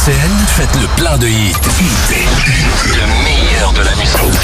RCN, faites le plein de hits. Le meilleur de la musique.